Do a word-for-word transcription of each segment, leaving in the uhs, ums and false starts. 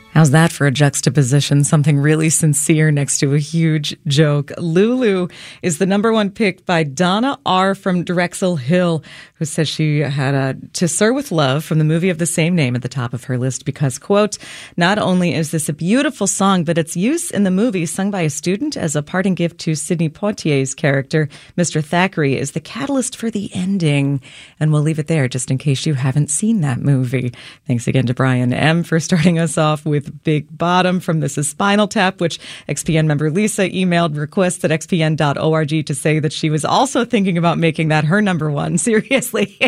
How's that for a juxtaposition? Something really sincere next to a huge joke. Lulu is the number one pick by Donna R. from Drexel Hill, who says she had a To Sir with Love from the movie of the same name at the top of her list because, quote, not only is this a beautiful song, but its use in the movie, sung by a student as a parting gift to Sidney Poitier's character, Mister Thackeray, is the catalyst for the ending. And we'll leave it there just in case you haven't seen that movie. Thanks again to Brian M. for starting us off with Big Bottom from This Is Spinal Tap, which X P N member Lisa emailed requests at x p n dot org to say that she was also thinking about making that her number one. Seriously.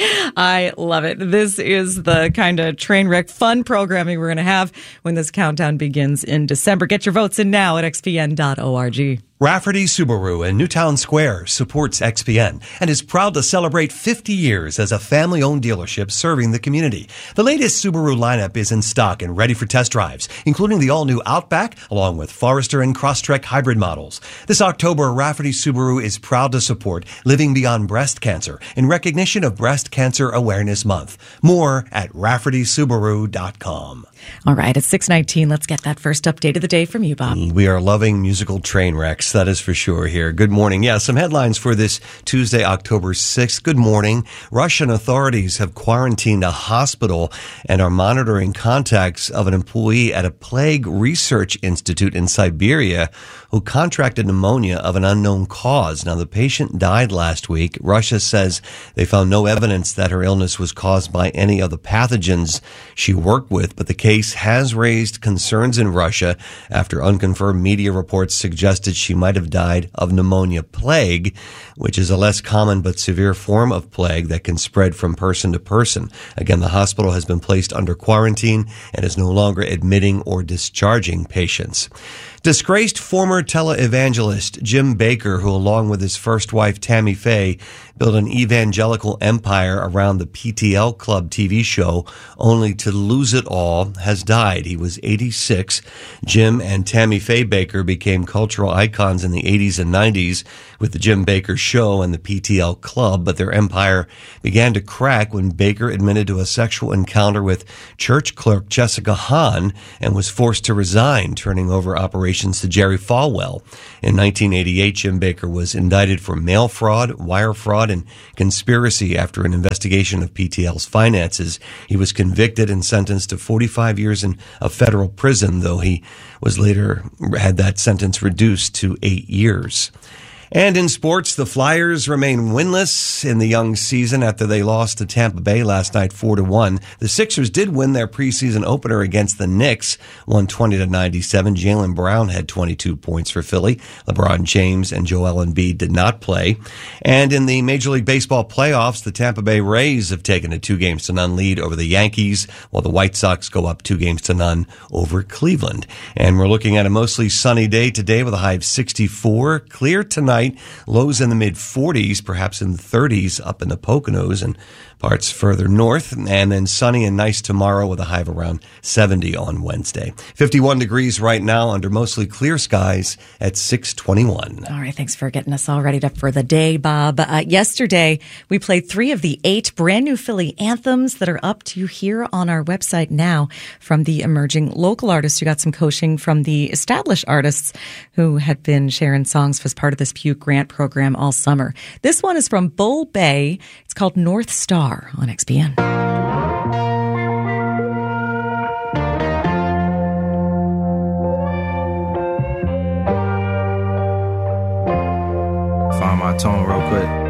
I love it. This is the kind of train wreck fun programming we're going to have when this countdown begins in December. Get your votes in now at x p n dot org. Rafferty Subaru in Newtown Square supports X P N and is proud to celebrate fifty years as a family-owned dealership serving the community. The latest Subaru lineup is in stock and ready for test drives, including the all-new Outback, along with Forester and Crosstrek hybrid models. This October, Rafferty Subaru is proud to support Living Beyond Breast Cancer in recognition of Breast Cancer Awareness Month. More at rafferty subaru dot com. All right, it's six nineteen. Let's get that first update of the day from you, Bob. We are loving musical train wrecks. That is for sure here. Good morning. Yeah, some headlines for this Tuesday, October sixth. Good morning. Russian authorities have quarantined a hospital and are monitoring contacts of an employee at a plague research institute in Siberia who contracted pneumonia of an unknown cause. Now, the patient died last week. Russia says they found no evidence that her illness was caused by any of the pathogens she worked with, but the case has raised concerns in Russia after unconfirmed media reports suggested she might have died of pneumonia plague, which is a less common but severe form of plague that can spread from person to person. Again, the hospital has been placed under quarantine and is no longer admitting or discharging patients. Disgraced former televangelist Jim Bakker, who along with his first wife Tammy Faye built an evangelical empire around the P T L Club T V show, only to lose it all, has died. He was eighty-six. Jim and Tammy Faye Bakker became cultural icons in the eighties and nineties with the Jim Bakker Show and the P T L Club, but their empire began to crack when Bakker admitted to a sexual encounter with church clerk Jessica Hahn and was forced to resign, turning over operations to Jerry Falwell. In nineteen eighty-eight, Jim Bakker was indicted for mail fraud, wire fraud, and conspiracy after an investigation of P T L's finances. He was convicted and sentenced to forty-five years in a federal prison, though he was later had that sentence reduced to eight years. And in sports, the Flyers remain winless in the young season after they lost to Tampa Bay last night four to one. The Sixers did win their preseason opener against the Knicks, one twenty to ninety-seven. Jaylen Brown had twenty-two points for Philly. LeBron James and Joel Embiid did not play. And in the Major League Baseball playoffs, the Tampa Bay Rays have taken a two games to none lead over the Yankees, while the White Sox go up two games to none over Cleveland. And we're looking at a mostly sunny day today with a high of sixty-four. Clear tonight. Lows in the mid forties, perhaps in the thirties up in the Poconos and parts further north, and then sunny and nice tomorrow with a high of around seventy on Wednesday. fifty-one degrees right now under mostly clear skies at six twenty-one. All right, thanks for getting us all readied up for the day, Bob. Uh, yesterday, we played three of the eight brand new Philly anthems that are up to hear on our website now from the emerging local artists. You got some coaching from the established artists who had been sharing songs as part of this Pew Grant program all summer. This one is from Bull Bay. It's called North Star on X P N. Find my tone real quick.